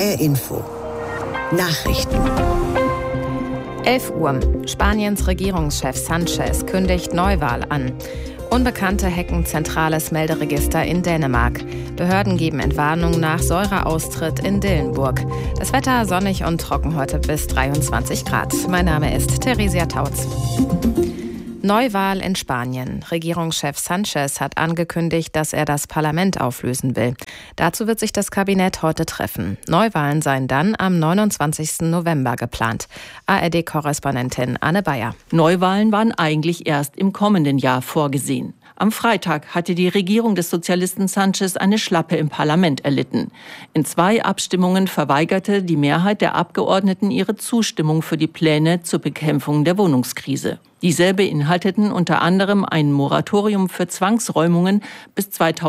HR Info. Nachrichten. 11 Uhr. Spaniens Regierungschef Sánchez kündigt Neuwahl an. Unbekannte hacken zentrales Melderegister in Dänemark. Behörden geben Entwarnung nach Säureaustritt in Dillenburg. Das Wetter sonnig und trocken heute bis 23 Grad. Mein Name ist Theresia Tautz. Neuwahl in Spanien. Regierungschef Sánchez hat angekündigt, dass er das Parlament auflösen will. Dazu wird sich das Kabinett heute treffen. Neuwahlen seien dann am 29. November geplant. ARD-Korrespondentin Anne Bayer. Neuwahlen waren eigentlich erst im kommenden Jahr vorgesehen. Am Freitag hatte die Regierung des Sozialisten Sánchez eine Schlappe im Parlament erlitten. In 2 Abstimmungen verweigerte die Mehrheit der Abgeordneten ihre Zustimmung für die Pläne zur Bekämpfung der Wohnungskrise. Diese beinhalteten unter anderem ein Moratorium für Zwangsräumungen bis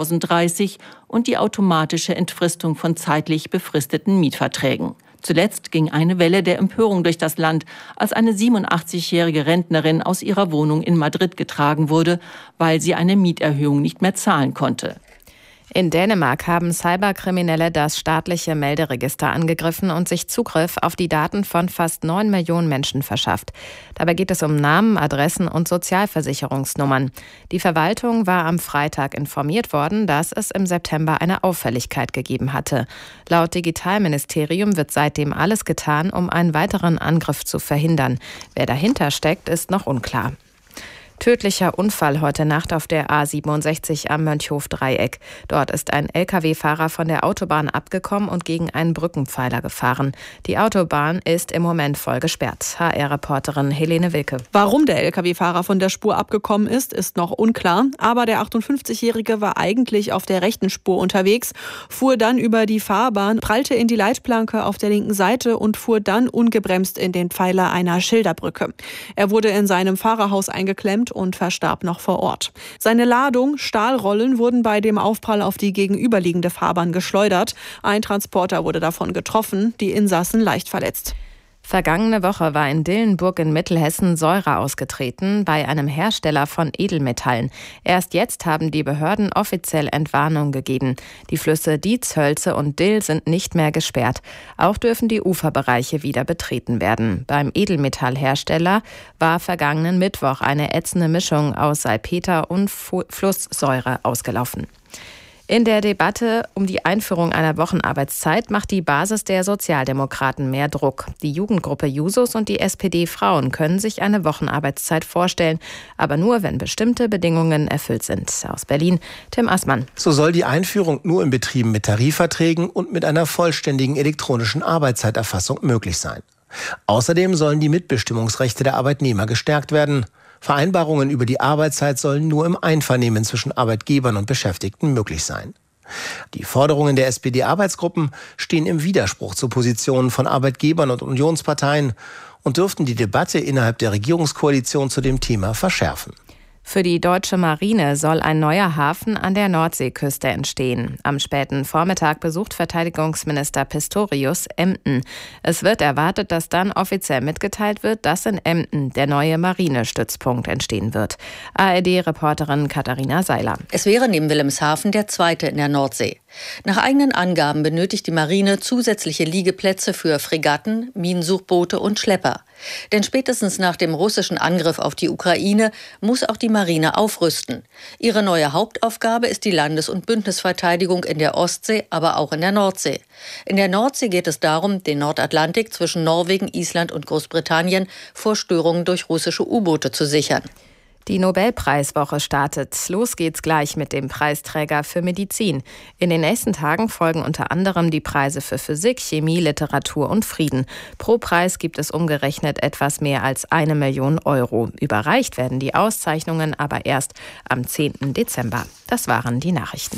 2030 und die automatische Entfristung von zeitlich befristeten Mietverträgen. Zuletzt ging eine Welle der Empörung durch das Land, als eine 87-jährige Rentnerin aus ihrer Wohnung in Madrid getragen wurde, weil sie eine Mieterhöhung nicht mehr zahlen konnte. In Dänemark haben Cyberkriminelle das staatliche Melderegister angegriffen und sich Zugriff auf die Daten von fast 9 Millionen Menschen verschafft. Dabei geht es um Namen, Adressen und Sozialversicherungsnummern. Die Verwaltung war am Freitag informiert worden, dass es im September eine Auffälligkeit gegeben hatte. Laut Digitalministerium wird seitdem alles getan, um einen weiteren Angriff zu verhindern. Wer dahinter steckt, ist noch unklar. Tödlicher Unfall heute Nacht auf der A67 am Mönchhof-Dreieck. Dort ist ein Lkw-Fahrer von der Autobahn abgekommen und gegen einen Brückenpfeiler gefahren. Die Autobahn ist im Moment voll gesperrt. HR-Reporterin Helene Wilke. Warum der Lkw-Fahrer von der Spur abgekommen ist noch unklar. Aber der 58-Jährige war eigentlich auf der rechten Spur unterwegs, fuhr dann über die Fahrbahn, prallte in die Leitplanke auf der linken Seite und fuhr dann ungebremst in den Pfeiler einer Schilderbrücke. Er wurde in seinem Fahrerhaus eingeklemmt und verstarb noch vor Ort. Seine Ladung, Stahlrollen, wurden bei dem Aufprall auf die gegenüberliegende Fahrbahn geschleudert. Ein Transporter wurde davon getroffen, die Insassen leicht verletzt. Vergangene Woche war in Dillenburg in Mittelhessen Säure ausgetreten bei einem Hersteller von Edelmetallen. Erst jetzt haben die Behörden offiziell Entwarnung gegeben. Die Flüsse Dietz, Hölze und Dill sind nicht mehr gesperrt. Auch dürfen die Uferbereiche wieder betreten werden. Beim Edelmetallhersteller war vergangenen Mittwoch eine ätzende Mischung aus Salpeter und Flusssäure ausgelaufen. In der Debatte um die Einführung einer Wochenarbeitszeit macht die Basis der Sozialdemokraten mehr Druck. Die Jugendgruppe Jusos und die SPD-Frauen können sich eine Wochenarbeitszeit vorstellen, aber nur, wenn bestimmte Bedingungen erfüllt sind. Aus Berlin, Tim Assmann. So soll die Einführung nur in Betrieben mit Tarifverträgen und mit einer vollständigen elektronischen Arbeitszeiterfassung möglich sein. Außerdem sollen die Mitbestimmungsrechte der Arbeitnehmer gestärkt werden. Vereinbarungen über die Arbeitszeit sollen nur im Einvernehmen zwischen Arbeitgebern und Beschäftigten möglich sein. Die Forderungen der SPD-Arbeitsgruppen stehen im Widerspruch zu Positionen von Arbeitgebern und Unionsparteien und dürften die Debatte innerhalb der Regierungskoalition zu dem Thema verschärfen. Für die deutsche Marine soll ein neuer Hafen an der Nordseeküste entstehen. Am späten Vormittag besucht Verteidigungsminister Pistorius Emden. Es wird erwartet, dass dann offiziell mitgeteilt wird, dass in Emden der neue Marinestützpunkt entstehen wird. ARD-Reporterin Katharina Seiler. Es wäre neben Wilhelmshaven der zweite in der Nordsee. Nach eigenen Angaben benötigt die Marine zusätzliche Liegeplätze für Fregatten, Minensuchboote und Schlepper. Denn spätestens nach dem russischen Angriff auf die Ukraine muss auch die Marine aufrüsten. Ihre neue Hauptaufgabe ist die Landes- und Bündnisverteidigung in der Ostsee, aber auch in der Nordsee. In der Nordsee geht es darum, den Nordatlantik zwischen Norwegen, Island und Großbritannien vor Störungen durch russische U-Boote zu sichern. Die Nobelpreiswoche startet. Los geht's gleich mit dem Preisträger für Medizin. In den nächsten Tagen folgen unter anderem die Preise für Physik, Chemie, Literatur und Frieden. Pro Preis gibt es umgerechnet etwas mehr als 1 Million Euro. Überreicht werden die Auszeichnungen aber erst am 10. Dezember. Das waren die Nachrichten.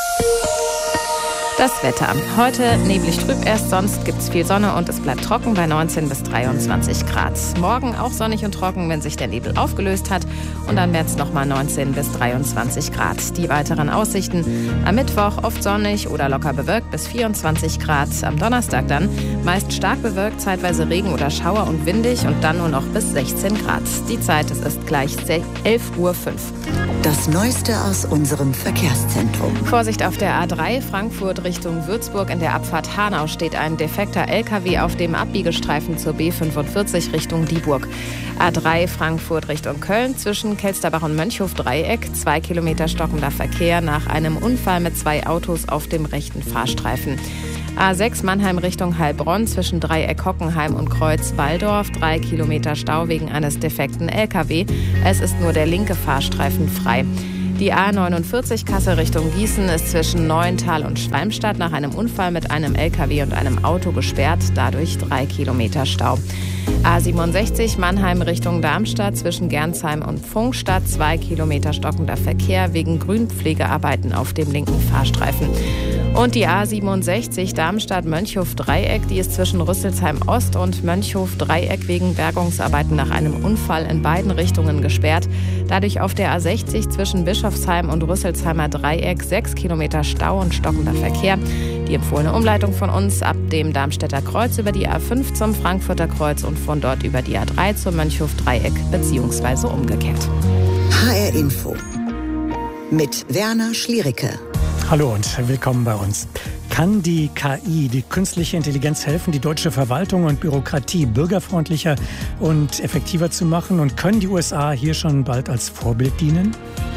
Das Wetter. Heute neblig trüb erst, sonst gibt's viel Sonne und es bleibt trocken bei 19 bis 23 Grad. Morgen auch sonnig und trocken, wenn sich der Nebel aufgelöst hat. Und dann wird's nochmal 19 bis 23 Grad. Die weiteren Aussichten: am Mittwoch oft sonnig oder locker bewölkt bis 24 Grad. Am Donnerstag dann meist stark bewölkt, zeitweise Regen oder Schauer und windig und dann nur noch bis 16 Grad. Die Zeit, es ist gleich 11:05 Uhr. Das Neueste aus unserem Verkehrszentrum. Vorsicht auf der A3 Frankfurt A1 Richtung Würzburg in der Abfahrt Hanau steht ein defekter LKW auf dem Abbiegestreifen zur B45 Richtung Dieburg. A3 Frankfurt Richtung Köln zwischen Kelsterbach und Mönchhof-Dreieck. 2 Kilometer stockender Verkehr nach einem Unfall mit 2 Autos auf dem rechten Fahrstreifen. A6 Mannheim Richtung Heilbronn zwischen Dreieck Hockenheim und Kreuz Walldorf. 3 Kilometer Stau wegen eines defekten LKW. Es ist nur der linke Fahrstreifen frei. Die A49 Kassel Richtung Gießen ist zwischen Neuental und Schwalmstadt nach einem Unfall mit einem LKW und einem Auto gesperrt, dadurch 3 Kilometer Stau. A67 Mannheim Richtung Darmstadt zwischen Gernsheim und Pfungstadt, 2 Kilometer stockender Verkehr wegen Grünpflegearbeiten auf dem linken Fahrstreifen. Und die A67 Darmstadt-Mönchhof-Dreieck, die ist zwischen Rüsselsheim Ost und Mönchhof-Dreieck wegen Bergungsarbeiten nach einem Unfall in beiden Richtungen gesperrt. Dadurch auf der A60 zwischen Bischofsheim und Rüsselsheimer Dreieck 6 Kilometer Stau und stockender Verkehr. Die empfohlene Umleitung von uns ab dem Darmstädter Kreuz über die A5 zum Frankfurter Kreuz und von dort über die A3 zum Mönchhof-Dreieck bzw. umgekehrt. HR Info mit Werner Schliericke. Hallo und willkommen bei uns. Kann die KI, die künstliche Intelligenz, helfen, die deutsche Verwaltung und Bürokratie bürgerfreundlicher und effektiver zu machen? Und können die USA hier schon bald als Vorbild dienen?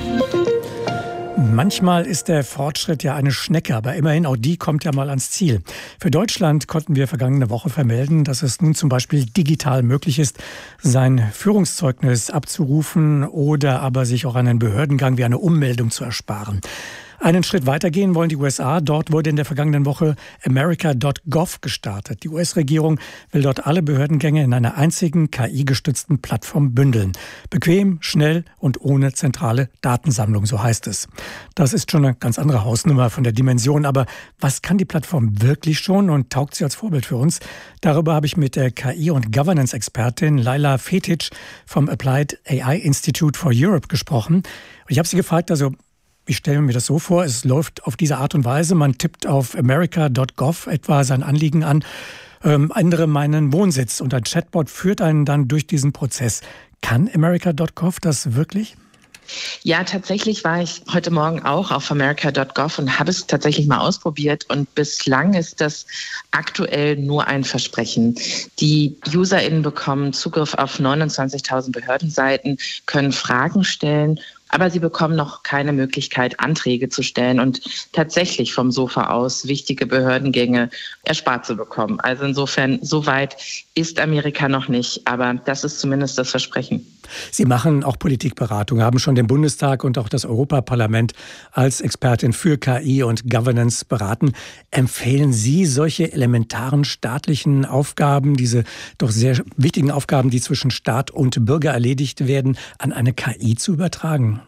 Manchmal ist der Fortschritt ja eine Schnecke, aber immerhin auch die kommt ja mal ans Ziel. Für Deutschland konnten wir vergangene Woche vermelden, dass es nun zum Beispiel digital möglich ist, sein Führungszeugnis abzurufen oder aber sich auch einen Behördengang wie eine Ummeldung zu ersparen. Einen Schritt weitergehen wollen die USA. Dort wurde in der vergangenen Woche America.gov gestartet. Die US-Regierung will dort alle Behördengänge in einer einzigen KI-gestützten Plattform bündeln. Bequem, schnell und ohne zentrale Datensammlung, so heißt es. Das ist schon eine ganz andere Hausnummer von der Dimension. Aber was kann die Plattform wirklich schon und taugt sie als Vorbild für uns? Darüber habe ich mit der KI- und Governance-Expertin Laila Fetic vom Applied AI Institute for Europe gesprochen. Ich habe sie gefragt, ich stelle mir das so vor, es läuft auf diese Art und Weise. Man tippt auf america.gov etwa sein Anliegen an, andere meinen Wohnsitz und ein Chatbot führt einen dann durch diesen Prozess. Kann america.gov das wirklich? Ja, tatsächlich war ich heute Morgen auch auf america.gov und habe es tatsächlich mal ausprobiert. Und bislang ist das aktuell nur ein Versprechen. Die UserInnen bekommen Zugriff auf 29.000 Behördenseiten, können Fragen stellen, aber sie bekommen noch keine Möglichkeit, Anträge zu stellen und tatsächlich vom Sofa aus wichtige Behördengänge erspart zu bekommen. Also insofern, so weit ist Amerika noch nicht, aber das ist zumindest das Versprechen. Sie machen auch Politikberatung, haben schon den Bundestag und auch das Europaparlament als Expertin für KI und Governance beraten. Empfehlen Sie solche elementaren staatlichen Aufgaben, diese doch sehr wichtigen Aufgaben, die zwischen Staat und Bürger erledigt werden, an eine KI zu übertragen?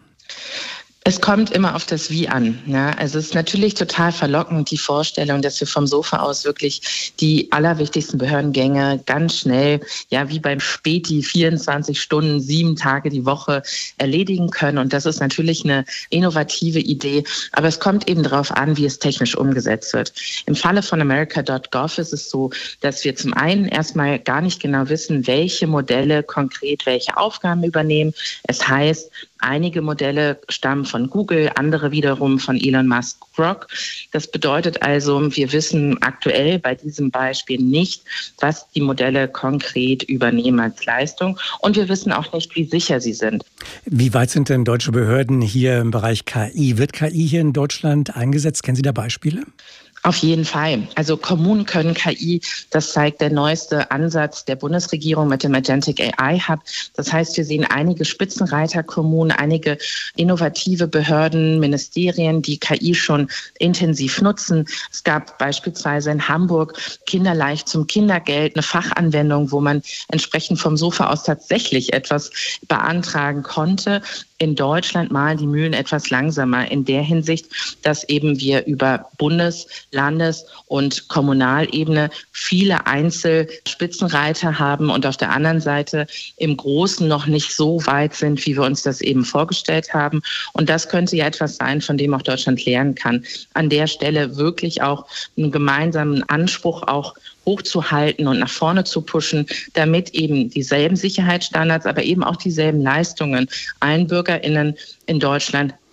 Es kommt immer auf das Wie an. Ja? Also es ist natürlich total verlockend, die Vorstellung, dass wir vom Sofa aus wirklich die allerwichtigsten Behördengänge ganz schnell, ja wie beim Späti, 24 Stunden, 7 Tage die Woche erledigen können. Und das ist natürlich eine innovative Idee. Aber es kommt eben darauf an, wie es technisch umgesetzt wird. Im Falle von America.gov ist es so, dass wir zum einen erstmal gar nicht genau wissen, welche Modelle konkret welche Aufgaben übernehmen. Es heißt, einige Modelle stammen von Google, andere wiederum von Elon Musk Grok. Das bedeutet also, wir wissen aktuell bei diesem Beispiel nicht, was die Modelle konkret übernehmen als Leistung. Und wir wissen auch nicht, wie sicher sie sind. Wie weit sind denn deutsche Behörden hier im Bereich KI? Wird KI hier in Deutschland eingesetzt? Kennen Sie da Beispiele? Auf jeden Fall. Also Kommunen können KI, das zeigt der neueste Ansatz der Bundesregierung mit dem Agentic AI Hub. Das heißt, wir sehen einige Spitzenreiterkommunen, einige innovative Behörden, Ministerien, die KI schon intensiv nutzen. Es gab beispielsweise in Hamburg Kinderleicht zum Kindergeld, eine Fachanwendung, wo man entsprechend vom Sofa aus tatsächlich etwas beantragen konnte. In Deutschland malen die Mühlen etwas langsamer in der Hinsicht, dass eben wir über Bundes-, Landes- und Kommunalebene viele Einzelspitzenreiter haben und auf der anderen Seite im Großen noch nicht so weit sind, wie wir uns das eben vorgestellt haben. Und das könnte ja etwas sein, von dem auch Deutschland lernen kann. An der Stelle wirklich auch einen gemeinsamen Anspruch auch hochzuhalten und nach vorne zu pushen, damit eben dieselben Sicherheitsstandards, aber eben auch dieselben Leistungen allen BürgerInnen in Deutschland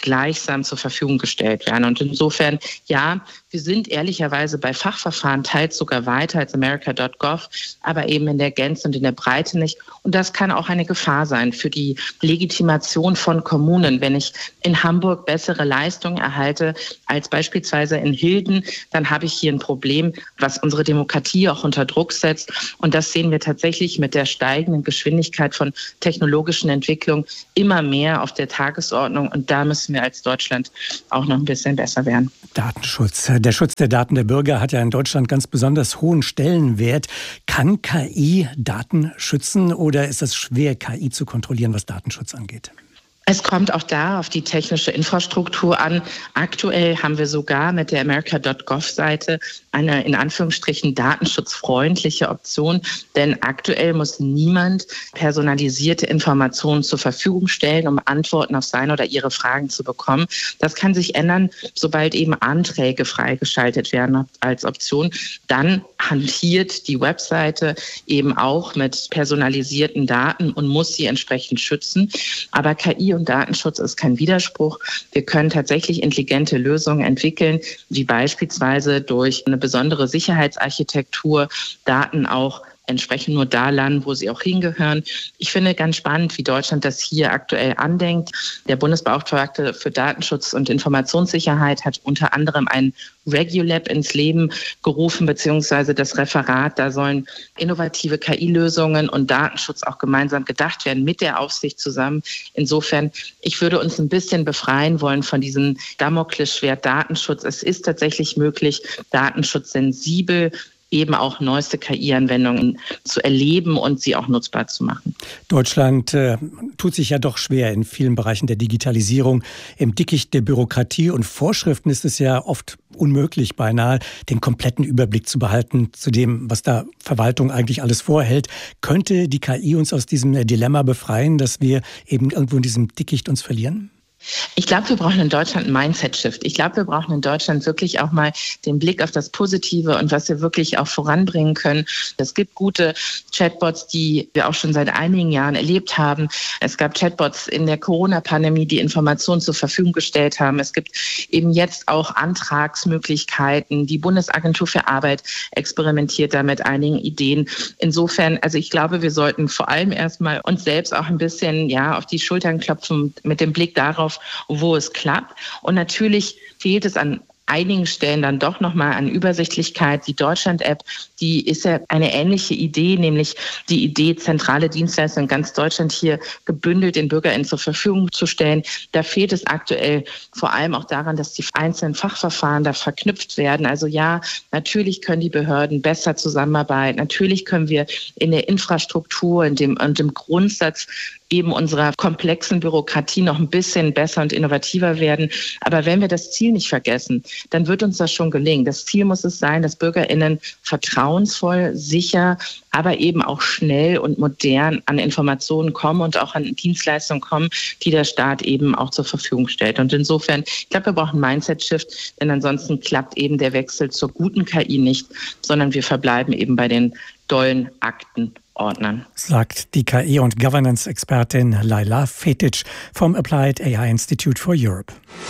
gleichsam zur Verfügung gestellt werden. Und insofern, ja, wir sind ehrlicherweise bei Fachverfahren teils sogar weiter als America.gov, aber eben in der Gänze und in der Breite nicht. Und das kann auch eine Gefahr sein für die Legitimation von Kommunen. Wenn ich in Hamburg bessere Leistungen erhalte als beispielsweise in Hilden, dann habe ich hier ein Problem, was unsere Demokratie auch unter Druck setzt. Und das sehen wir tatsächlich mit der steigenden Geschwindigkeit von technologischen Entwicklungen immer mehr auf der Tagesordnung. Und da müssen wir als Deutschland auch noch ein bisschen besser werden. Datenschutz. Der Schutz der Daten der Bürger hat ja in Deutschland ganz besonders hohen Stellenwert. Kann KI Daten schützen oder ist es schwer, KI zu kontrollieren, was Datenschutz angeht? Es kommt auch da auf die technische Infrastruktur an. Aktuell haben wir sogar mit der America.gov-Seite eine in Anführungsstrichen datenschutzfreundliche Option, denn aktuell muss niemand personalisierte Informationen zur Verfügung stellen, um Antworten auf seine oder ihre Fragen zu bekommen. Das kann sich ändern, sobald eben Anträge freigeschaltet werden als Option. Dann hantiert die Webseite eben auch mit personalisierten Daten und muss sie entsprechend schützen. Aber KI und Datenschutz ist kein Widerspruch. Wir können tatsächlich intelligente Lösungen entwickeln, wie beispielsweise durch eine besondere Sicherheitsarchitektur Daten auch entsprechend nur da landen, wo sie auch hingehören. Ich finde ganz spannend, wie Deutschland das hier aktuell andenkt. Der Bundesbeauftragte für Datenschutz und Informationssicherheit hat unter anderem ein Regulab ins Leben gerufen, beziehungsweise das Referat. Da sollen innovative KI-Lösungen und Datenschutz auch gemeinsam gedacht werden, mit der Aufsicht zusammen. Insofern, ich würde uns ein bisschen befreien wollen von diesem Damoklesschwert Datenschutz. Es ist tatsächlich möglich, datenschutzsensibel eben auch neueste KI-Anwendungen zu erleben und sie auch nutzbar zu machen. Deutschland tut sich ja doch schwer in vielen Bereichen der Digitalisierung. Im Dickicht der Bürokratie und Vorschriften ist es ja oft unmöglich, beinahe den kompletten Überblick zu behalten zu dem, was da Verwaltung eigentlich alles vorhält. Könnte die KI uns aus diesem Dilemma befreien, dass wir eben irgendwo in diesem Dickicht uns verlieren? Ich glaube, wir brauchen in Deutschland einen Mindset-Shift. Ich glaube, wir brauchen in Deutschland wirklich auch mal den Blick auf das Positive und was wir wirklich auch voranbringen können. Es gibt gute Chatbots, die wir auch schon seit einigen Jahren erlebt haben. Es gab Chatbots in der Corona-Pandemie, die Informationen zur Verfügung gestellt haben. Es gibt eben jetzt auch Antragsmöglichkeiten. Die Bundesagentur für Arbeit experimentiert da mit einigen Ideen. Insofern, also ich glaube, wir sollten vor allem erstmal uns selbst auch ein bisschen auf die Schultern klopfen mit dem Blick darauf, wo es klappt. Und natürlich fehlt es an einigen Stellen dann doch nochmal an Übersichtlichkeit. Die Deutschland-App, die ist ja eine ähnliche Idee, nämlich die Idee, zentrale Dienstleistungen in ganz Deutschland hier gebündelt den BürgerInnen zur Verfügung zu stellen. Da fehlt es aktuell vor allem auch daran, dass die einzelnen Fachverfahren da verknüpft werden. Also ja, natürlich können die Behörden besser zusammenarbeiten. Natürlich können wir in der Infrastruktur und im Grundsatz eben unserer komplexen Bürokratie noch ein bisschen besser und innovativer werden. Aber wenn wir das Ziel nicht vergessen, dann wird uns das schon gelingen. Das Ziel muss es sein, dass BürgerInnen vertrauensvoll, sicher, aber eben auch schnell und modern an Informationen kommen und auch an Dienstleistungen kommen, die der Staat eben auch zur Verfügung stellt. Und insofern, ich glaube, wir brauchen einen Mindset-Shift, denn ansonsten klappt eben der Wechsel zur guten KI nicht, sondern wir verbleiben eben bei den dollen Aktenordnern. Sagt die KI- und Governance-Expertin Laila Fetic vom Applied AI Institute for Europe.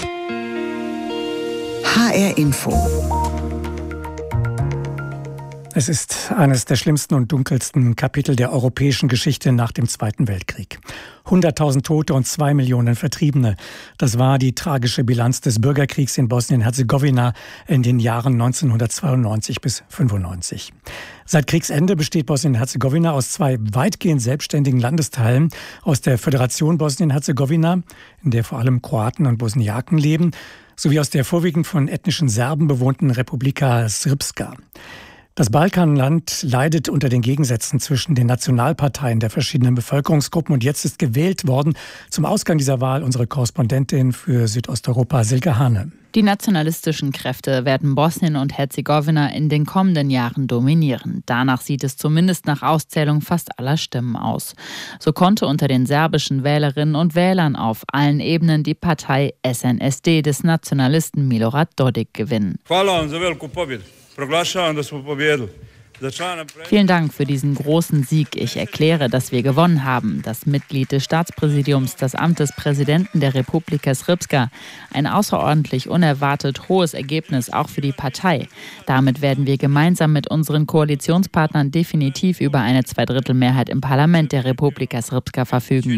HR Info. Es ist eines der schlimmsten und dunkelsten Kapitel der europäischen Geschichte nach dem Zweiten Weltkrieg. 100.000 Tote und 2 Millionen Vertriebene. Das war die tragische Bilanz des Bürgerkriegs in Bosnien-Herzegowina in den Jahren 1992 bis 1995. Seit Kriegsende besteht Bosnien-Herzegowina aus 2 weitgehend selbstständigen Landesteilen, aus der Föderation Bosnien-Herzegowina, in der vor allem Kroaten und Bosniaken leben, sowie aus der vorwiegend von ethnischen Serben bewohnten Republika Srpska. Das Balkanland leidet unter den Gegensätzen zwischen den Nationalparteien der verschiedenen Bevölkerungsgruppen und jetzt ist gewählt worden. Zum Ausgang dieser Wahl unsere Korrespondentin für Südosteuropa, Silke Hane. Die nationalistischen Kräfte werden Bosnien und Herzegowina in den kommenden Jahren dominieren. Danach sieht es zumindest nach Auszählung fast aller Stimmen aus. So konnte unter den serbischen Wählerinnen und Wählern auf allen Ebenen die Partei SNSD des Nationalisten Milorad Dodik gewinnen. Hvala vam za veliku pobjedu. Proglašavam da smo pobijedili. Vielen Dank für diesen großen Sieg. Ich erkläre, dass wir gewonnen haben. Das Mitglied des Staatspräsidiums, das Amt des Präsidenten der Republika Srpska. Ein außerordentlich unerwartet hohes Ergebnis auch für die Partei. Damit werden wir gemeinsam mit unseren Koalitionspartnern definitiv über eine Zweidrittelmehrheit im Parlament der Republika Srpska verfügen.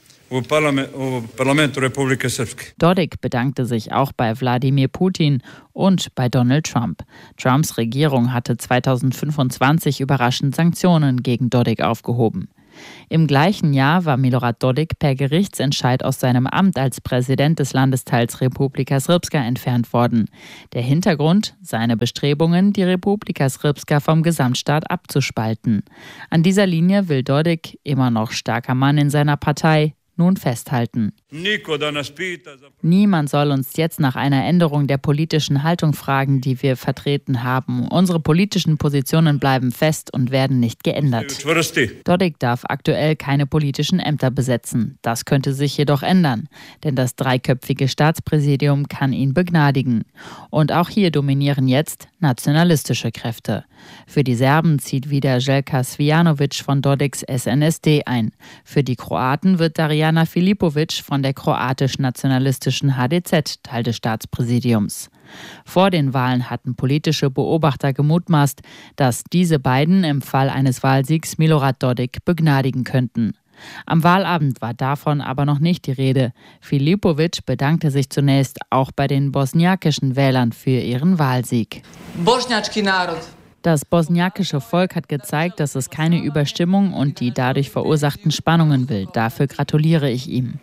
Dodik bedankte sich auch bei Wladimir Putin und bei Donald Trump. Trumps Regierung hatte 2025 überraschend Sanktionen gegen Dodik aufgehoben. Im gleichen Jahr war Milorad Dodik per Gerichtsentscheid aus seinem Amt als Präsident des Landesteils Republika Srpska entfernt worden. Der Hintergrund? Seine Bestrebungen, die Republika Srpska vom Gesamtstaat abzuspalten. An dieser Linie will Dodik, immer noch starker Mann in seiner Partei, nun festhalten. Niemand soll uns jetzt nach einer Änderung der politischen Haltung fragen, die wir vertreten haben. Unsere politischen Positionen bleiben fest und werden nicht geändert. Dodik darf aktuell keine politischen Ämter besetzen. Das könnte sich jedoch ändern, denn das dreiköpfige Staatspräsidium kann ihn begnadigen. Und auch hier dominieren jetzt nationalistische Kräfte. Für die Serben zieht wieder Željka Cvijanović von Dodiks SNSD ein. Für die Kroaten wird Darijana Filipović von der kroatisch-nationalistischen HDZ Teil des Staatspräsidiums. Vor den Wahlen hatten politische Beobachter gemutmaßt, dass diese beiden im Fall eines Wahlsiegs Milorad Dodik begnadigen könnten. Am Wahlabend war davon aber noch nicht die Rede. Filipović bedankte sich zunächst auch bei den bosniakischen Wählern für ihren Wahlsieg. Das bosniakische Volk hat gezeigt, dass es keine Überstimmung und die dadurch verursachten Spannungen will. Dafür gratuliere ich ihm.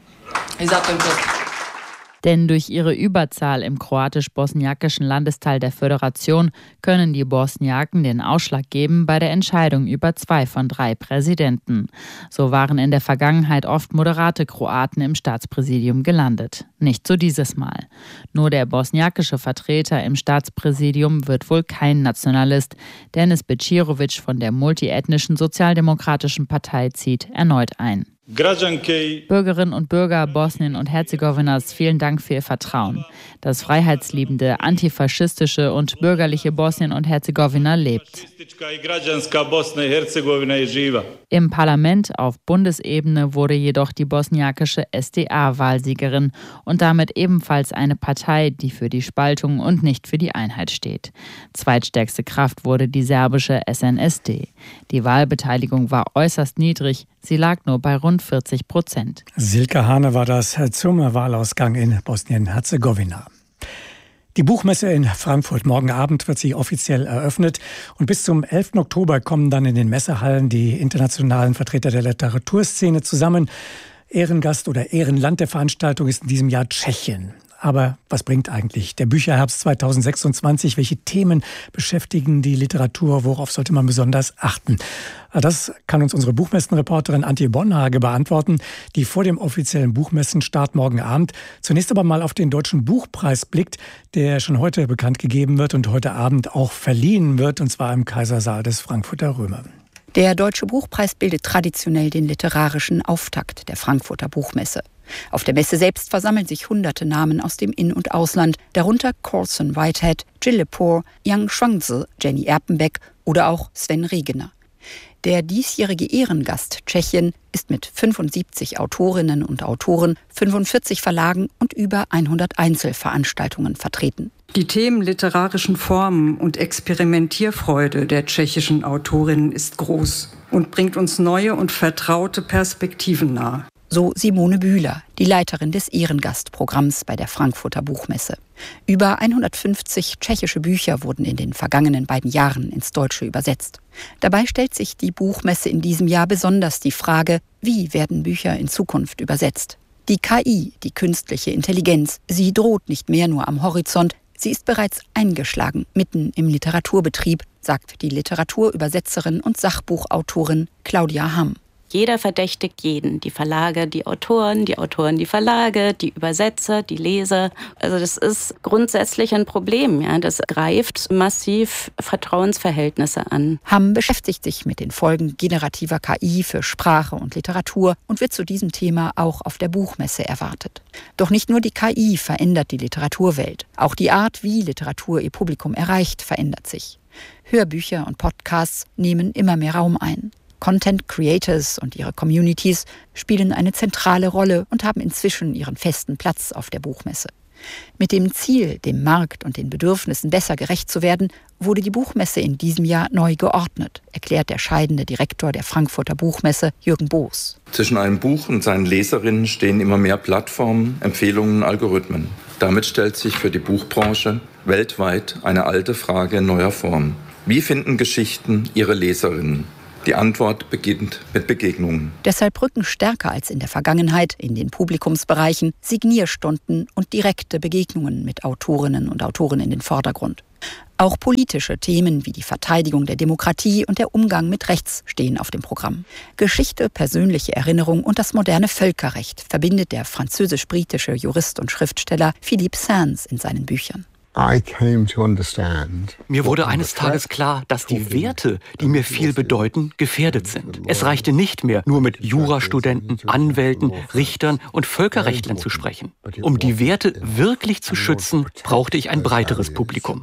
Denn durch ihre Überzahl im kroatisch-bosniakischen Landesteil der Föderation können die Bosniaken den Ausschlag geben bei der Entscheidung über 2 von 3 Präsidenten. So waren in der Vergangenheit oft moderate Kroaten im Staatspräsidium gelandet. Nicht so dieses Mal. Nur der bosniakische Vertreter im Staatspräsidium wird wohl kein Nationalist. Denis Bećirović von der multiethnischen Sozialdemokratischen Partei zieht erneut ein. Bürgerinnen und Bürger Bosnien und Herzegowinas, vielen Dank für Ihr Vertrauen. Das freiheitsliebende, antifaschistische und bürgerliche Bosnien und Herzegowina lebt. Im Parlament auf Bundesebene wurde jedoch die bosniakische SDA Wahlsiegerin und damit ebenfalls eine Partei, die für die Spaltung und nicht für die Einheit steht. Zweitstärkste Kraft wurde die serbische SNSD. Die Wahlbeteiligung war äußerst niedrig, sie lag nur bei rund 40%. Silke Hane war das zum Wahlausgang in Bosnien-Herzegowina. Die Buchmesse in Frankfurt. Morgen Abend wird sie offiziell eröffnet. Und bis zum 11. Oktober kommen dann in den Messehallen die internationalen Vertreter der Literaturszene zusammen. Ehrengast oder Ehrenland der Veranstaltung ist in diesem Jahr Tschechien. Aber was bringt eigentlich der Bücherherbst 2026? Welche Themen beschäftigen die Literatur? Worauf sollte man besonders achten? Das kann uns unsere Buchmessenreporterin Antje Bonhage beantworten, die vor dem offiziellen Buchmessenstart morgen Abend zunächst aber mal auf den Deutschen Buchpreis blickt, der schon heute bekannt gegeben wird und heute Abend auch verliehen wird, und zwar im Kaisersaal des Frankfurter Römer. Der Deutsche Buchpreis bildet traditionell den literarischen Auftakt der Frankfurter Buchmesse. Auf der Messe selbst versammeln sich hunderte Namen aus dem In- und Ausland, darunter Colson Whitehead, Jill Lepore, Yang Shuangzi, Jenny Erpenbeck oder auch Sven Regener. Der diesjährige Ehrengast Tschechien ist mit 75 Autorinnen und Autoren, 45 Verlagen und über 100 Einzelveranstaltungen vertreten. Die Themen literarischen Formen und Experimentierfreude der tschechischen Autorinnen ist groß und bringt uns neue und vertraute Perspektiven nahe. So Simone Bühler, die Leiterin des Ehrengastprogramms bei der Frankfurter Buchmesse. Über 150 tschechische Bücher wurden in den vergangenen 2 Jahren ins Deutsche übersetzt. Dabei stellt sich die Buchmesse in diesem Jahr besonders die Frage, wie werden Bücher in Zukunft übersetzt? Die KI, die künstliche Intelligenz, sie droht nicht mehr nur am Horizont, sie ist bereits eingeschlagen, mitten im Literaturbetrieb, sagt die Literaturübersetzerin und Sachbuchautorin Claudia Hamm. Jeder verdächtigt jeden. Die Verlage, die Autoren, die Verlage, die Übersetzer, die Leser. Also das ist grundsätzlich ein Problem. Ja? Das greift massiv Vertrauensverhältnisse an. Hamm beschäftigt sich mit den Folgen generativer KI für Sprache und Literatur und wird zu diesem Thema auch auf der Buchmesse erwartet. Doch nicht nur die KI verändert die Literaturwelt. Auch die Art, wie Literatur ihr Publikum erreicht, verändert sich. Hörbücher und Podcasts nehmen immer mehr Raum ein. Content Creators und ihre Communities spielen eine zentrale Rolle und haben inzwischen ihren festen Platz auf der Buchmesse. Mit dem Ziel, dem Markt und den Bedürfnissen besser gerecht zu werden, wurde die Buchmesse in diesem Jahr neu geordnet, erklärt der scheidende Direktor der Frankfurter Buchmesse, Jürgen Boos. Zwischen einem Buch und seinen Leserinnen stehen immer mehr Plattformen, Empfehlungen, Algorithmen. Damit stellt sich für die Buchbranche weltweit eine alte Frage in neuer Form. Wie finden Geschichten ihre Leserinnen? Die Antwort beginnt mit Begegnungen. Deshalb rücken stärker als in der Vergangenheit in den Publikumsbereichen Signierstunden und direkte Begegnungen mit Autorinnen und Autoren in den Vordergrund. Auch politische Themen wie die Verteidigung der Demokratie und der Umgang mit Rechts stehen auf dem Programm. Geschichte, persönliche Erinnerung und das moderne Völkerrecht verbindet der französisch-britische Jurist und Schriftsteller Philippe Sands in seinen Büchern. Mir wurde eines Tages klar, dass die Werte, die mir viel bedeuten, gefährdet sind. Es reichte nicht mehr, nur mit Jurastudenten, Anwälten, Richtern und Völkerrechtlern zu sprechen. Um die Werte wirklich zu schützen, brauchte ich ein breiteres Publikum.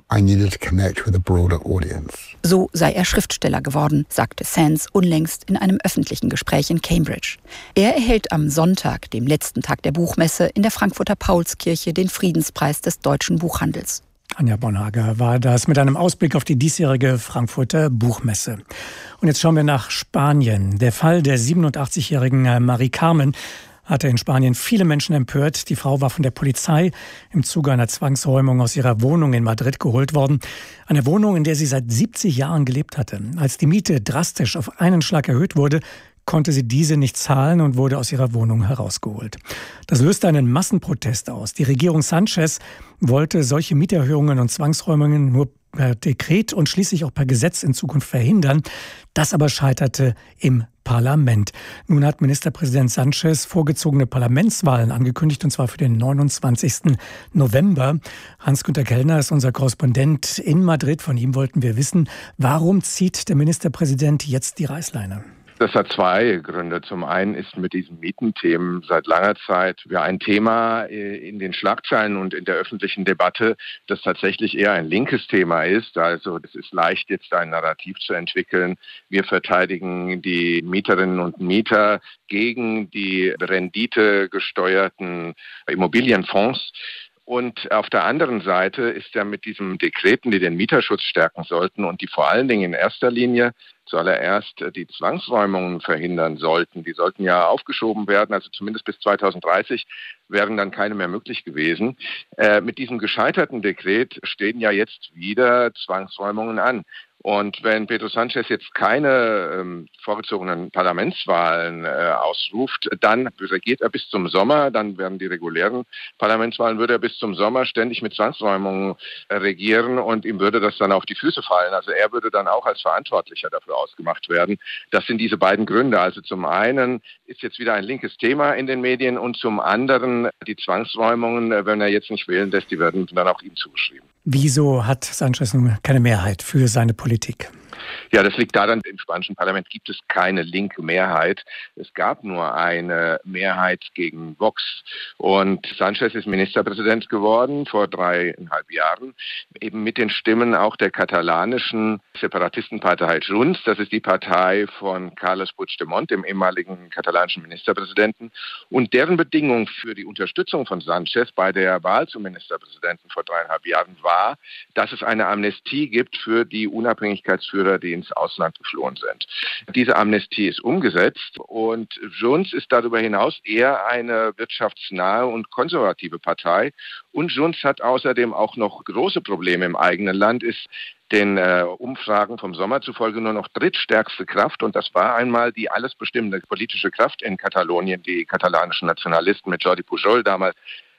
So sei er Schriftsteller geworden, sagte Sands unlängst in einem öffentlichen Gespräch in Cambridge. Er erhält am Sonntag, dem letzten Tag der Buchmesse, in der Frankfurter Paulskirche den Friedenspreis des deutschen Buchhandels. Anja Bonhager war das mit einem Ausblick auf die diesjährige Frankfurter Buchmesse. Und jetzt schauen wir nach Spanien. Der Fall der 87-jährigen Marie Carmen hatte in Spanien viele Menschen empört. Die Frau war von der Polizei im Zuge einer Zwangsräumung aus ihrer Wohnung in Madrid geholt worden. Eine Wohnung, in der sie seit 70 Jahren gelebt hatte. Als die Miete drastisch auf einen Schlag erhöht wurde, konnte sie diese nicht zahlen und wurde aus ihrer Wohnung herausgeholt. Das löste einen Massenprotest aus. Die Regierung Sánchez wollte solche Mieterhöhungen und Zwangsräumungen nur per Dekret und schließlich auch per Gesetz in Zukunft verhindern. Das aber scheiterte im Parlament. Nun hat Ministerpräsident Sánchez vorgezogene Parlamentswahlen angekündigt, und zwar für den 29. November. Hans-Günter Kellner ist unser Korrespondent in Madrid. Von ihm wollten wir wissen, warum zieht der Ministerpräsident jetzt die Reißleine? Das hat zwei Gründe. Zum einen ist mit diesen Mietenthemen seit langer Zeit ein Thema in den Schlagzeilen und in der öffentlichen Debatte, das tatsächlich eher ein linkes Thema ist. Also es ist leicht, jetzt ein Narrativ zu entwickeln. Wir verteidigen die Mieterinnen und Mieter gegen die renditegesteuerten Immobilienfonds. Und auf der anderen Seite ist ja mit diesen Dekreten, die den Mieterschutz stärken sollten und die vor allen Dingen in erster Linie zuallererst die Zwangsräumungen verhindern sollten. Die sollten ja aufgeschoben werden, also zumindest bis 2030 wären dann keine mehr möglich gewesen. Mit diesem gescheiterten Dekret stehen ja jetzt wieder Zwangsräumungen an. Und wenn Pedro Sánchez jetzt keine vorgezogenen Parlamentswahlen ausruft, dann regiert er bis zum Sommer, dann werden die regulären Parlamentswahlen, würde er bis zum Sommer ständig mit Zwangsräumungen regieren und ihm würde das dann auf die Füße fallen. Also er würde dann auch als Verantwortlicher dafür ausgemacht werden. Das sind diese beiden Gründe. Also zum einen ist jetzt wieder ein linkes Thema in den Medien und zum anderen die Zwangsräumungen, wenn er jetzt nicht wählen lässt, die werden dann auch ihm zugeschrieben. Wieso hat Sánchez nun keine Mehrheit für seine Politik? Ja, das liegt daran, im spanischen Parlament gibt es keine linke Mehrheit. Es gab nur eine Mehrheit gegen Vox. Und Sánchez ist Ministerpräsident geworden vor 3,5 Jahren, eben mit den Stimmen auch der katalanischen Separatistenpartei Junts. Das ist die Partei von Carles Puigdemont, dem ehemaligen katalanischen Ministerpräsidenten. Und deren Bedingung für die Unterstützung von Sánchez bei der Wahl zum Ministerpräsidenten vor 3,5 Jahren war, dass es eine Amnestie gibt für die Unabhängigkeitsführer, die ins Ausland geflohen sind. Diese Amnestie ist umgesetzt und Junts ist darüber hinaus eher eine wirtschaftsnahe und konservative Partei. Und Junts hat außerdem auch noch große Probleme im eigenen Land, ist den Umfragen vom Sommer zufolge nur noch drittstärkste Kraft. Und das war einmal die alles bestimmende politische Kraft in Katalonien, die katalanischen Nationalisten mit Jordi Pujol damals,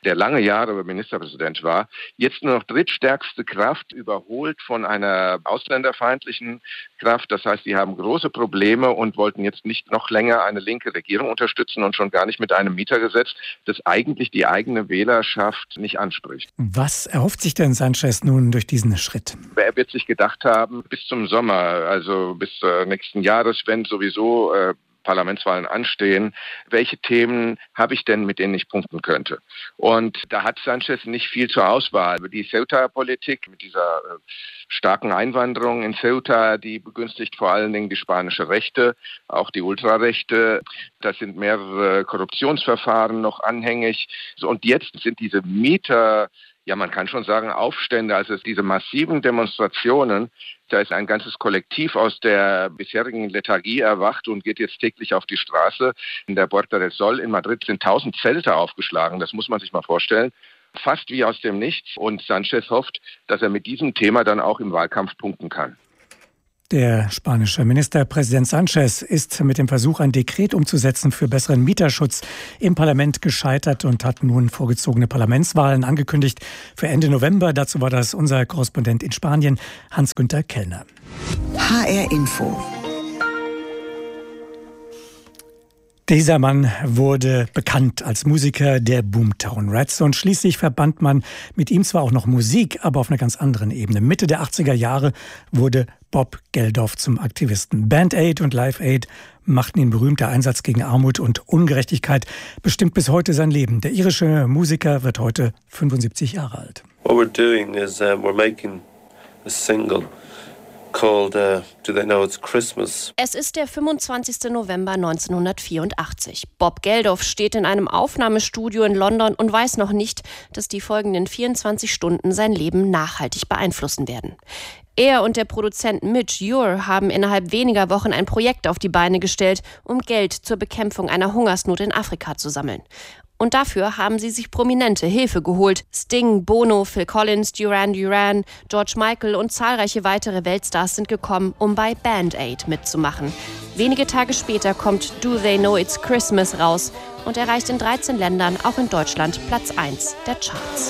der lange Jahre Ministerpräsident war, jetzt nur noch drittstärkste Kraft, überholt von einer ausländerfeindlichen Kraft. Das heißt, sie haben große Probleme und wollten jetzt nicht noch länger eine linke Regierung unterstützen und schon gar nicht mit einem Mietergesetz, das eigentlich die eigene Wählerschaft nicht anspricht. Was erhofft sich denn Sanchez nun durch diesen Schritt? Er wird sich gedacht haben, bis zum Sommer, also bis nächsten Jahres, wenn sowieso Parlamentswahlen anstehen, welche Themen habe ich denn, mit denen ich punkten könnte? Und da hat Sanchez nicht viel zur Auswahl. Die Ceuta-Politik mit dieser starken Einwanderung in Ceuta, die begünstigt vor allen Dingen die spanische Rechte, auch die Ultrarechte. Da sind mehrere Korruptionsverfahren noch anhängig. Und jetzt sind diese Mieter, ja, man kann schon sagen Aufstände, also diese massiven Demonstrationen. Da ist ein ganzes Kollektiv aus der bisherigen Lethargie erwacht und geht jetzt täglich auf die Straße. In der Puerta del Sol in Madrid sind 1000 Zelte aufgeschlagen. Das muss man sich mal vorstellen. Fast wie aus dem Nichts. Und Sanchez hofft, dass er mit diesem Thema dann auch im Wahlkampf punkten kann. Der spanische Ministerpräsident Sanchez ist mit dem Versuch, ein Dekret umzusetzen für besseren Mieterschutz im Parlament gescheitert und hat nun vorgezogene Parlamentswahlen angekündigt für Ende November. Dazu war das unser Korrespondent in Spanien, Hans-Günther Kellner. HR Info. Dieser Mann wurde bekannt als Musiker der Boomtown Rats und schließlich verband man mit ihm zwar auch noch Musik, aber auf einer ganz anderen Ebene. Mitte der 80er Jahre wurde Bob Geldof zum Aktivisten. Band Aid und Live Aid machten ihn berühmt. Der Einsatz gegen Armut und Ungerechtigkeit bestimmt bis heute sein Leben. Der irische Musiker wird heute 75 Jahre alt. What we're doing is we're making a single called Do They Know It's Christmas? Es ist der 25. November 1984. Bob Geldof steht in einem Aufnahmestudio in London und weiß noch nicht, dass die folgenden 24 Stunden sein Leben nachhaltig beeinflussen werden. Er und der Produzent Midge Ure haben innerhalb weniger Wochen ein Projekt auf die Beine gestellt, um Geld zur Bekämpfung einer Hungersnot in Afrika zu sammeln. Und dafür haben sie sich prominente Hilfe geholt. Sting, Bono, Phil Collins, Duran Duran, George Michael und zahlreiche weitere Weltstars sind gekommen, um bei Band Aid mitzumachen. Wenige Tage später kommt Do They Know It's Christmas raus und erreicht in 13 Ländern, auch in Deutschland, Platz 1 der Charts.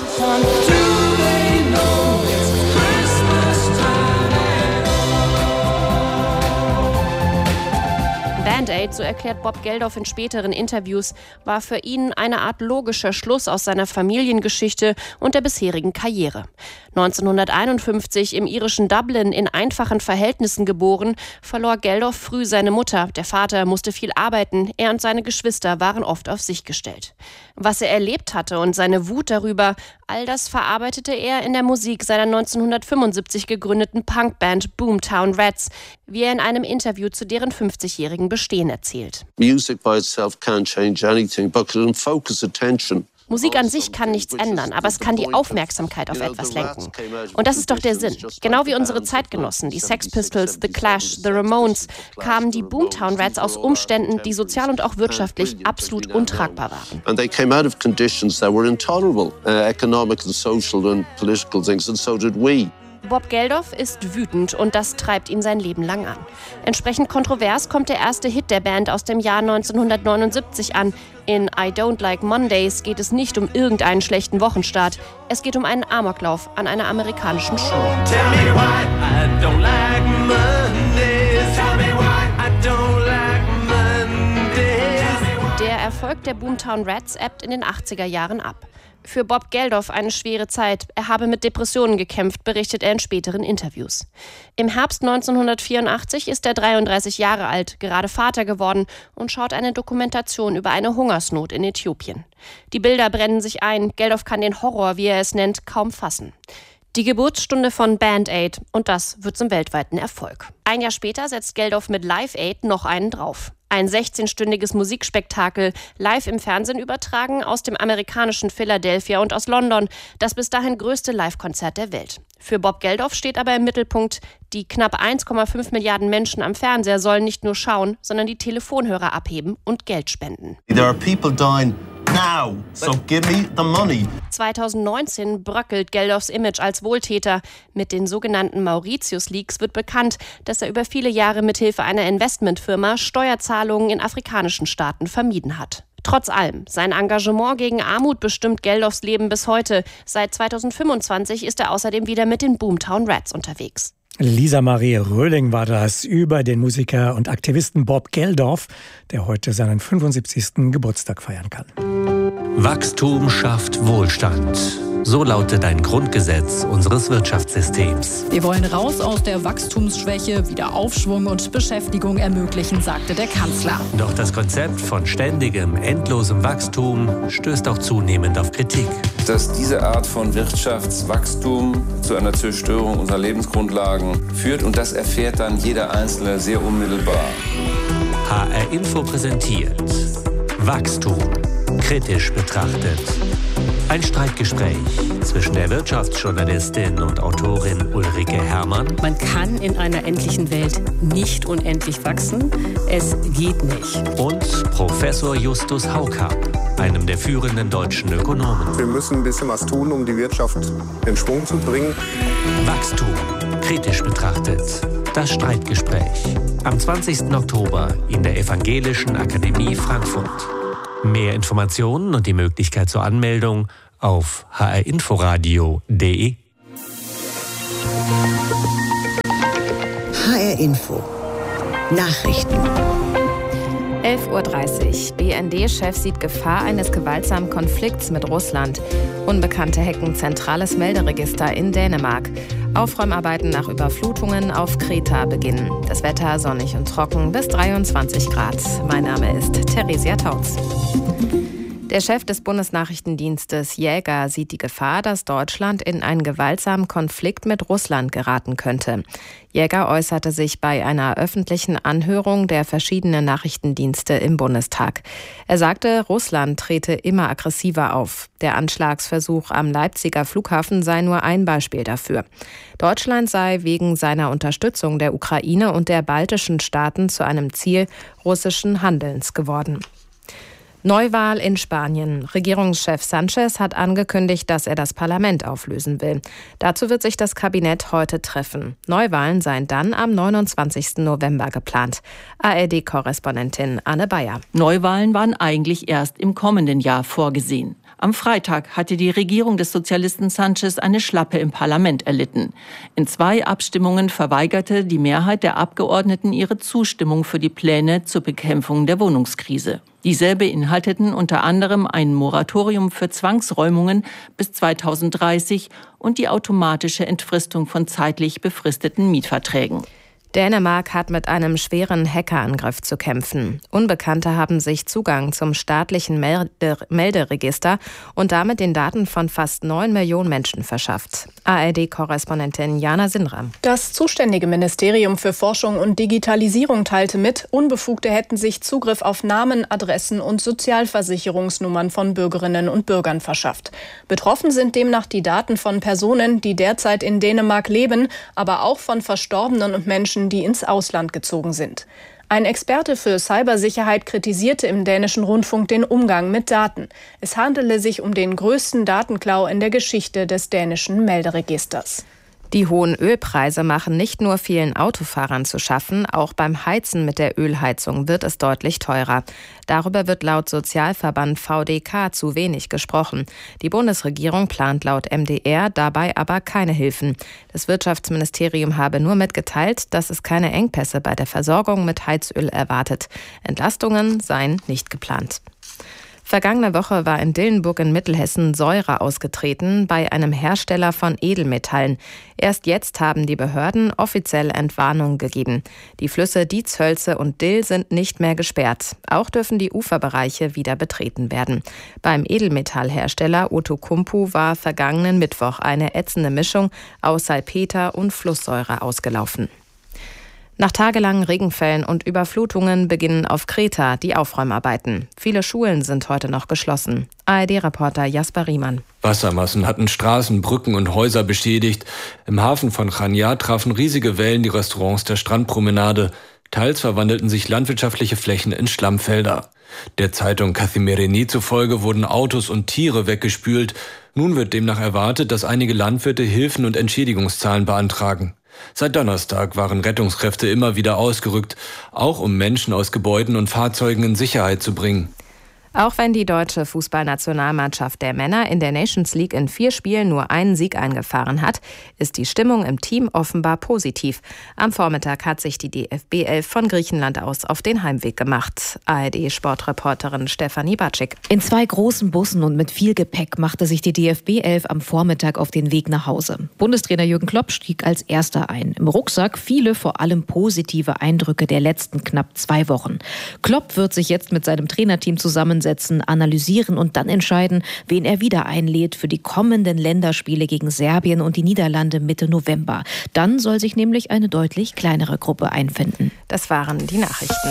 Band Aid, so erklärt Bob Geldof in späteren Interviews, war für ihn eine Art logischer Schluss aus seiner Familiengeschichte und der bisherigen Karriere. 1951 im irischen Dublin in einfachen Verhältnissen geboren, verlor Geldof früh seine Mutter. Der Vater musste viel arbeiten, er und seine Geschwister waren oft auf sich gestellt. Was er erlebt hatte und seine Wut darüber, all das verarbeitete er in der Musik seiner 1975 gegründeten Punkband Boomtown Rats, wie er in einem Interview zu deren 50-jährigen Bestehen erzählt. Music by itself can't change anything, but can focus attention. Musik an sich kann nichts ändern, aber es kann die Aufmerksamkeit auf etwas lenken. Und das ist doch der Sinn. Genau wie unsere Zeitgenossen, die Sex Pistols, The Clash, The Ramones, kamen die Boomtown Rats aus Umständen, die sozial und auch wirtschaftlich absolut untragbar waren. And they came out of conditions that were intolerable, economic and social and political things, and so did we. Bob Geldof ist wütend und das treibt ihn sein Leben lang an. Entsprechend kontrovers kommt der erste Hit der Band aus dem Jahr 1979 an. In I Don't Like Mondays geht es nicht um irgendeinen schlechten Wochenstart. Es geht um einen Amoklauf an einer amerikanischen Schule. Der Erfolg der Boomtown Rats ebbt in den 80er Jahren ab. Für Bob Geldof eine schwere Zeit. Er habe mit Depressionen gekämpft, berichtet er in späteren Interviews. Im Herbst 1984 ist er 33 Jahre alt, gerade Vater geworden und schaut eine Dokumentation über eine Hungersnot in Äthiopien. Die Bilder brennen sich ein. Geldof kann den Horror, wie er es nennt, kaum fassen. Die Geburtsstunde von Band Aid und das wird zum weltweiten Erfolg. Ein Jahr später setzt Geldof mit Live Aid noch einen drauf. Ein 16-stündiges Musikspektakel, live im Fernsehen übertragen aus dem amerikanischen Philadelphia und aus London, das bis dahin größte Live-Konzert der Welt. Für Bob Geldof steht aber im Mittelpunkt, die knapp 1,5 Milliarden Menschen am Fernseher sollen nicht nur schauen, sondern die Telefonhörer abheben und Geld spenden. There are people dying now, so give me the money. 2019 bröckelt Geldofs Image als Wohltäter. Mit den sogenannten Mauritius-Leaks wird bekannt, dass er über viele Jahre mithilfe einer Investmentfirma Steuerzahlungen in afrikanischen Staaten vermieden hat. Trotz allem, sein Engagement gegen Armut bestimmt Geldofs Leben bis heute. Seit 2025 ist er außerdem wieder mit den Boomtown Rats unterwegs. Lisa Marie Röhling war das über den Musiker und Aktivisten Bob Geldof, der heute seinen 75. Geburtstag feiern kann. Wachstum schafft Wohlstand. So lautet ein Grundgesetz unseres Wirtschaftssystems. Wir wollen raus aus der Wachstumsschwäche, wieder Aufschwung und Beschäftigung ermöglichen, sagte der Kanzler. Doch das Konzept von ständigem, endlosem Wachstum stößt auch zunehmend auf Kritik. Dass diese Art von Wirtschaftswachstum zu einer Zerstörung unserer Lebensgrundlagen führt, und das erfährt dann jeder Einzelne sehr unmittelbar. HR Info präsentiert Wachstum kritisch betrachtet. Ein Streitgespräch zwischen der Wirtschaftsjournalistin und Autorin Ulrike Herrmann. Man kann in einer endlichen Welt nicht unendlich wachsen. Es geht nicht. Und Professor Justus Haukapp, einem der führenden deutschen Ökonomen. Wir müssen ein bisschen was tun, um die Wirtschaft in Schwung zu bringen. Wachstum kritisch betrachtet. Das Streitgespräch. Am 20. Oktober in der Evangelischen Akademie Frankfurt. Mehr Informationen und die Möglichkeit zur Anmeldung auf hrinforadio.de. HR Info. Nachrichten. 11:30 Uhr. BND-Chef sieht Gefahr eines gewaltsamen Konflikts mit Russland. Unbekannte hacken zentrales Melderegister in Dänemark. Aufräumarbeiten nach Überflutungen auf Kreta beginnen. Das Wetter sonnig und trocken bis 23 Grad. Mein Name ist Theresia Tautz. Der Chef des Bundesnachrichtendienstes Jäger sieht die Gefahr, dass Deutschland in einen gewaltsamen Konflikt mit Russland geraten könnte. Jäger äußerte sich bei einer öffentlichen Anhörung der verschiedenen Nachrichtendienste im Bundestag. Er sagte, Russland trete immer aggressiver auf. Der Anschlagsversuch am Leipziger Flughafen sei nur ein Beispiel dafür. Deutschland sei wegen seiner Unterstützung der Ukraine und der baltischen Staaten zu einem Ziel russischen Handelns geworden. Neuwahl in Spanien. Regierungschef Sánchez hat angekündigt, dass er das Parlament auflösen will. Dazu wird sich das Kabinett heute treffen. Neuwahlen seien dann am 29. November geplant. ARD-Korrespondentin Anne Bayer. Neuwahlen waren eigentlich erst im kommenden Jahr vorgesehen. Am Freitag hatte die Regierung des Sozialisten Sánchez eine Schlappe im Parlament erlitten. In 2 Abstimmungen verweigerte die Mehrheit der Abgeordneten ihre Zustimmung für die Pläne zur Bekämpfung der Wohnungskrise. Diese beinhalteten unter anderem ein Moratorium für Zwangsräumungen bis 2030 und die automatische Entfristung von zeitlich befristeten Mietverträgen. Dänemark hat mit einem schweren Hackerangriff zu kämpfen. Unbekannte haben sich Zugang zum staatlichen Melderegister und damit den Daten von fast 9 Millionen Menschen verschafft. ARD-Korrespondentin Jana Sinram. Das zuständige Ministerium für Forschung und Digitalisierung teilte mit, Unbefugte hätten sich Zugriff auf Namen, Adressen und Sozialversicherungsnummern von Bürgerinnen und Bürgern verschafft. Betroffen sind demnach die Daten von Personen, die derzeit in Dänemark leben, aber auch von Verstorbenen und Menschen, die ins Ausland gezogen sind. Ein Experte für Cybersicherheit kritisierte im dänischen Rundfunk den Umgang mit Daten. Es handele sich um den größten Datenklau in der Geschichte des dänischen Melderegisters. Die hohen Ölpreise machen nicht nur vielen Autofahrern zu schaffen, auch beim Heizen mit der Ölheizung wird es deutlich teurer. Darüber wird laut Sozialverband VDK zu wenig gesprochen. Die Bundesregierung plant laut MDR dabei aber keine Hilfen. Das Wirtschaftsministerium habe nur mitgeteilt, dass es keine Engpässe bei der Versorgung mit Heizöl erwartet. Entlastungen seien nicht geplant. Vergangene Woche war in Dillenburg in Mittelhessen Säure ausgetreten bei einem Hersteller von Edelmetallen. Erst jetzt haben die Behörden offiziell Entwarnung gegeben. Die Flüsse Dietshölze und Dill sind nicht mehr gesperrt. Auch dürfen die Uferbereiche wieder betreten werden. Beim Edelmetallhersteller Outokumpu war vergangenen Mittwoch eine ätzende Mischung aus Salpeter und Flusssäure ausgelaufen. Nach tagelangen Regenfällen und Überflutungen beginnen auf Kreta die Aufräumarbeiten. Viele Schulen sind heute noch geschlossen. ARD-Reporter Jasper Riemann. Wassermassen hatten Straßen, Brücken und Häuser beschädigt. Im Hafen von Chania trafen riesige Wellen die Restaurants der Strandpromenade. Teils verwandelten sich landwirtschaftliche Flächen in Schlammfelder. Der Zeitung Kathimerini zufolge wurden Autos und Tiere weggespült. Nun wird demnach erwartet, dass einige Landwirte Hilfen und Entschädigungszahlen beantragen. Seit Donnerstag waren Rettungskräfte immer wieder ausgerückt, auch um Menschen aus Gebäuden und Fahrzeugen in Sicherheit zu bringen. Auch wenn die deutsche Fußballnationalmannschaft der Männer in der Nations League in 4 Spielen nur einen Sieg eingefahren hat, ist die Stimmung im Team offenbar positiv. Am Vormittag hat sich die DFB 11 von Griechenland aus auf den Heimweg gemacht. ARD-Sportreporterin Stefanie Batschik. In 2 großen Bussen und mit viel Gepäck machte sich die DFB 11 am Vormittag auf den Weg nach Hause. Bundestrainer Jürgen Klopp stieg als Erster ein. Im Rucksack viele vor allem positive Eindrücke der letzten knapp 2 Wochen. Klopp wird sich jetzt mit seinem Trainerteam zusammensetzen, analysieren und dann entscheiden, wen er wieder einlädt für die kommenden Länderspiele gegen Serbien und die Niederlande Mitte November. Dann soll sich nämlich eine deutlich kleinere Gruppe einfinden. Das waren die Nachrichten.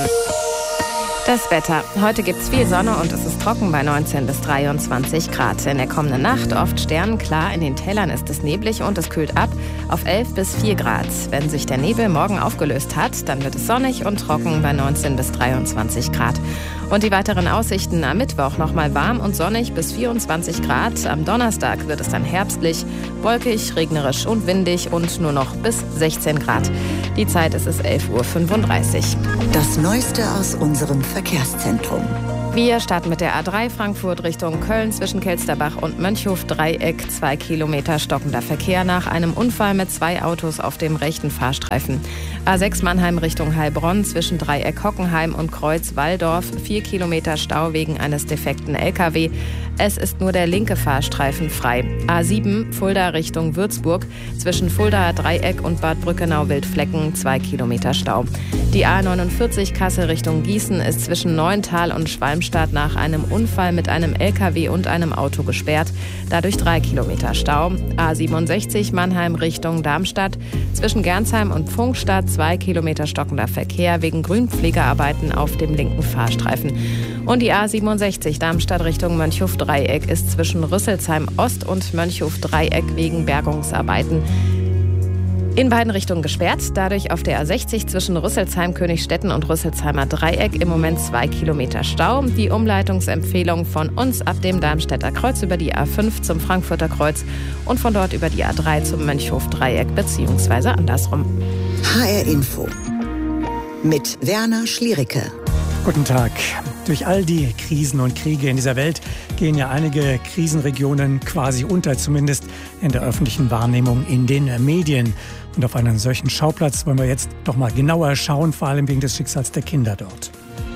Das Wetter. Heute gibt es viel Sonne und es ist trocken bei 19 bis 23 Grad. In der kommenden Nacht oft sternenklar. In den Tälern ist es neblig und es kühlt ab auf 11 bis 4 Grad. Wenn sich der Nebel morgen aufgelöst hat, dann wird es sonnig und trocken bei 19 bis 23 Grad. Und die weiteren Aussichten: am Mittwoch nochmal warm und sonnig bis 24 Grad. Am Donnerstag wird es dann herbstlich, wolkig, regnerisch und windig und nur noch bis 16 Grad. Die Zeit ist 11:35 Uhr. Das Neueste aus unserem Verkehrszentrum. Wir starten mit der A3 Frankfurt Richtung Köln zwischen Kelsterbach und Mönchhof-Dreieck. 2 Kilometer stockender Verkehr nach einem Unfall mit 2 Autos auf dem rechten Fahrstreifen. A6 Mannheim Richtung Heilbronn zwischen Dreieck Hockenheim und Kreuz Walldorf. 4 Kilometer Stau wegen eines defekten LKW. Es ist nur der linke Fahrstreifen frei. A7 Fulda Richtung Würzburg zwischen Fuldaer Dreieck und Bad Brückenau-Wildflecken. 2 Kilometer Stau. Die A49 Kassel Richtung Gießen ist zwischen Neuental und Schwalmstadt nach einem Unfall mit einem LKW und einem Auto gesperrt. Dadurch 3 Kilometer Stau. A67 Mannheim Richtung Darmstadt zwischen Gernsheim und Pfungstadt. 2 Kilometer stockender Verkehr wegen Grünpflegearbeiten auf dem linken Fahrstreifen. Und die A67 Darmstadt Richtung Mönchhof-Dreieck ist zwischen Rüsselsheim Ost und Mönchhof-Dreieck wegen Bergungsarbeiten in beiden Richtungen gesperrt. Dadurch auf der A60 zwischen Rüsselsheim, Königstetten und Rüsselsheimer Dreieck im Moment 2 Kilometer Stau. Die Umleitungsempfehlung von uns ab dem Darmstädter Kreuz über die A5 zum Frankfurter Kreuz und von dort über die A3 zum Mönchhof-Dreieck bzw. andersrum. HR Info mit Werner Schliericke. Guten Tag. Durch all die Krisen und Kriege in dieser Welt gehen ja einige Krisenregionen quasi unter, zumindest in der öffentlichen Wahrnehmung in den Medien. Und auf einen solchen Schauplatz wollen wir jetzt doch mal genauer schauen, vor allem wegen des Schicksals der Kinder dort.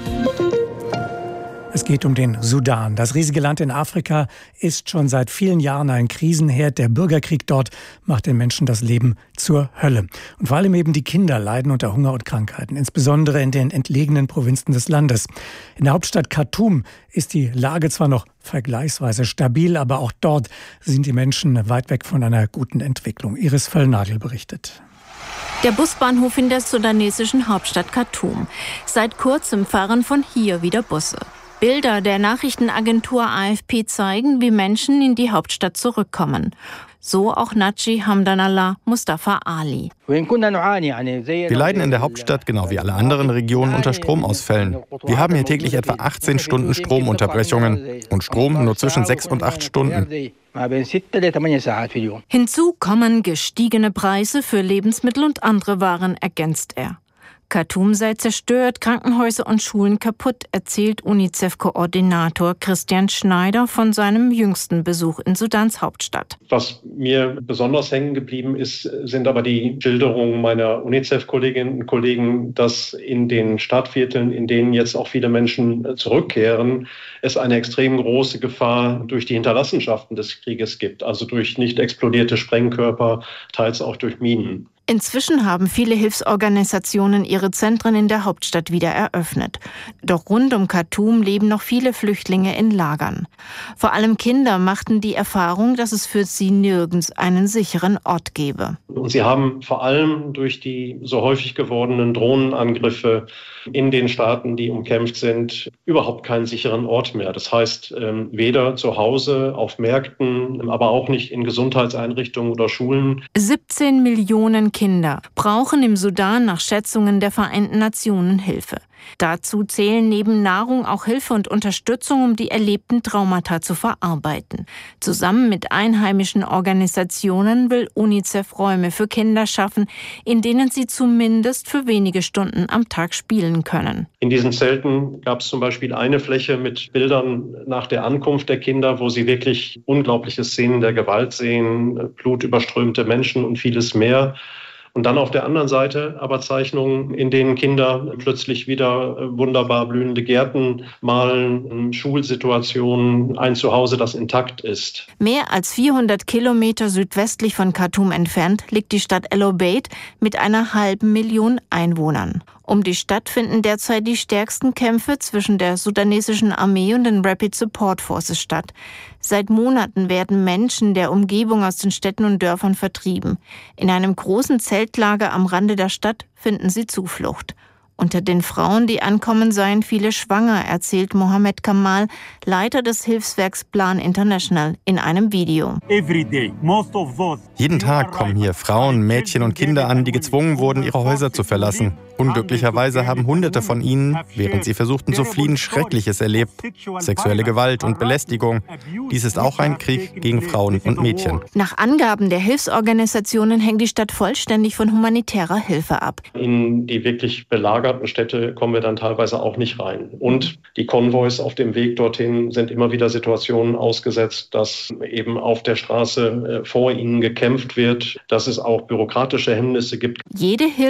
Es geht um den Sudan. Das riesige Land in Afrika ist schon seit vielen Jahren ein Krisenherd. Der Bürgerkrieg dort macht den Menschen das Leben zur Hölle. Und vor allem eben die Kinder leiden unter Hunger und Krankheiten, insbesondere in den entlegenen Provinzen des Landes. In der Hauptstadt Khartoum ist die Lage zwar noch vergleichsweise stabil, aber auch dort sind die Menschen weit weg von einer guten Entwicklung. Iris Völlnagel berichtet. Der Busbahnhof in der sudanesischen Hauptstadt Khartoum. Seit kurzem fahren von hier wieder Busse. Bilder der Nachrichtenagentur AFP zeigen, wie Menschen in die Hauptstadt zurückkommen. So auch Naji Hamdanallah Mustafa Ali. Wir leiden in der Hauptstadt, genau wie alle anderen Regionen, unter Stromausfällen. Wir haben hier täglich etwa 18 Stunden Stromunterbrechungen und Strom nur zwischen 6 und 8 Stunden. Hinzu kommen gestiegene Preise für Lebensmittel und andere Waren, ergänzt er. Khartoum sei zerstört, Krankenhäuser und Schulen kaputt, erzählt UNICEF-Koordinator Christian Schneider von seinem jüngsten Besuch in Sudans Hauptstadt. Was mir besonders hängen geblieben ist, sind aber die Schilderungen meiner UNICEF-Kolleginnen und Kollegen, dass in den Stadtvierteln, in denen jetzt auch viele Menschen zurückkehren, es eine extrem große Gefahr durch die Hinterlassenschaften des Krieges gibt, also durch nicht explodierte Sprengkörper, teils auch durch Minen. Inzwischen haben viele Hilfsorganisationen ihre Zentren in der Hauptstadt wieder eröffnet. Doch rund um Khartoum leben noch viele Flüchtlinge in Lagern. Vor allem Kinder machten die Erfahrung, dass es für sie nirgends einen sicheren Ort gäbe. Und sie haben vor allem durch die so häufig gewordenen Drohnenangriffe in den Staaten, die umkämpft sind, überhaupt keinen sicheren Ort mehr. Das heißt, weder zu Hause, auf Märkten, aber auch nicht in Gesundheitseinrichtungen oder Schulen. 17 Millionen Kinder brauchen im Sudan nach Schätzungen der Vereinten Nationen Hilfe. Dazu zählen neben Nahrung auch Hilfe und Unterstützung, um die erlebten Traumata zu verarbeiten. Zusammen mit einheimischen Organisationen will UNICEF Räume für Kinder schaffen, in denen sie zumindest für wenige Stunden am Tag spielen können. In diesen Zelten gab es zum Beispiel eine Fläche mit Bildern nach der Ankunft der Kinder, wo sie wirklich unglaubliche Szenen der Gewalt sehen, blutüberströmte Menschen und vieles mehr. Und dann auf der anderen Seite aber Zeichnungen, in denen Kinder plötzlich wieder wunderbar blühende Gärten malen, Schulsituationen, ein Zuhause, das intakt ist. Mehr als 400 Kilometer südwestlich von Khartoum entfernt liegt die Stadt El Obeid mit einer 500.000 Einwohnern. Um die Stadt finden derzeit die stärksten Kämpfe zwischen der sudanesischen Armee und den Rapid Support Forces statt. Seit Monaten werden Menschen der Umgebung aus den Städten und Dörfern vertrieben. In einem großen Zeltlager am Rande der Stadt finden sie Zuflucht. Unter den Frauen, die ankommen, seien viele schwanger, erzählt Mohammed Kamal, Leiter des Hilfswerks Plan International, in einem Video. Jeden Tag kommen hier Frauen, Mädchen und Kinder an, die gezwungen wurden, ihre Häuser zu verlassen. Unglücklicherweise haben Hunderte von ihnen, während sie versuchten zu fliehen, Schreckliches erlebt. Sexuelle Gewalt und Belästigung. Dies ist auch ein Krieg gegen Frauen und Mädchen. Nach Angaben der Hilfsorganisationen hängt die Stadt vollständig von humanitärer Hilfe ab. In die wirklich belagerten Städte kommen wir dann teilweise auch nicht rein. Und die Konvois auf dem Weg dorthin sind immer wieder Situationen ausgesetzt, dass eben auf der Straße vor ihnen gekämpft wird, dass es auch bürokratische Hemmnisse gibt. Jede Hilfe